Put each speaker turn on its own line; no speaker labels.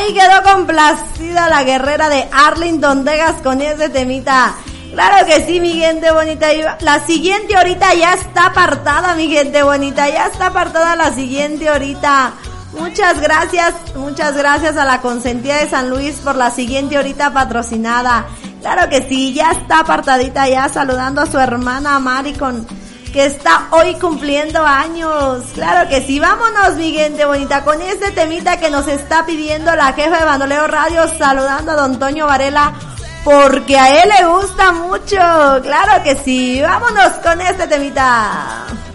Ahí quedó complacida la guerrera de Arlington, Texas con ese temita. Claro que sí, mi gente bonita. Y la siguiente horita ya está apartada, mi gente bonita. Ya está apartada la siguiente horita. Muchas gracias a la consentida de San Luis por la siguiente horita patrocinada. Claro que sí, ya está apartadita ya, saludando a su hermana Mari que está hoy cumpliendo años. Claro que sí, vámonos, mi gente bonita, con este temita que nos está pidiendo la jefa de Bandolero Radio, saludando a don Toño Varela, porque a él le gusta mucho. Claro que sí, vámonos con este temita.